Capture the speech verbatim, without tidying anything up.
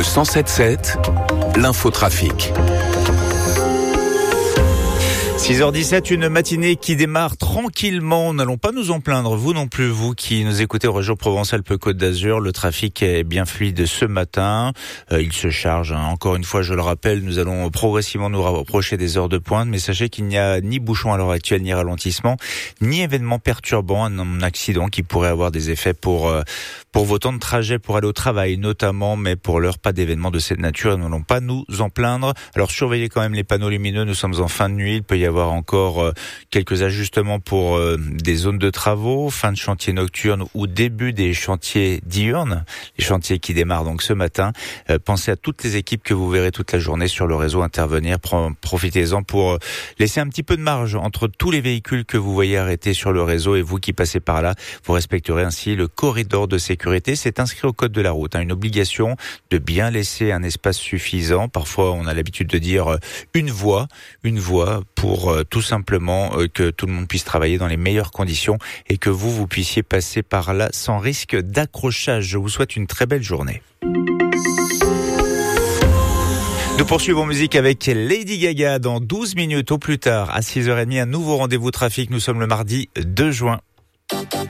Le cent sept sept, l'infotrafic. six heures dix-sept, une matinée qui démarre tranquillement. N'allons pas nous en plaindre, vous non plus, vous qui nous écoutez au région Provence-Alpes-Côte d'Azur. Le trafic est bien fluide ce matin. Euh, il se charge, hein. Encore une fois, je le rappelle, nous allons progressivement nous rapprocher des heures de pointe. Mais sachez qu'il n'y a ni bouchon à l'heure actuelle, ni ralentissement, ni événement perturbant, un accident qui pourrait avoir des effets pour euh, pour vos temps de trajet pour aller au travail notamment. Mais pour l'heure, pas d'événement de cette nature. Nous n'allons pas nous en plaindre. Alors surveillez quand même les panneaux lumineux. Nous sommes en fin de nuit. Il peut y avoir encore euh, quelques ajustements pour euh, des zones de travaux, fin de chantier nocturne ou début des chantiers diurnes, les chantiers qui démarrent donc ce matin. Euh, pensez à toutes les équipes que vous verrez toute la journée sur le réseau intervenir. Pro- profitez-en pour euh, laisser un petit peu de marge entre tous les véhicules que vous voyez arrêtés sur le réseau et vous qui passez par là. Vous respecterez ainsi le corridor de sécurité. C'est inscrit au code de la route, hein, une obligation de bien laisser un espace suffisant. Parfois, on a l'habitude de dire euh, une voie, une voie pour euh, tout simplement euh, que tout le monde puisse travailler dans les meilleures conditions et que vous, vous puissiez passer par là sans risque d'accrochage. Je vous souhaite une très belle journée. Nous poursuivons musique avec Lady Gaga dans douze minutes au plus tard à six heures trente. Un nouveau rendez-vous trafic. Nous sommes le mardi deux juin.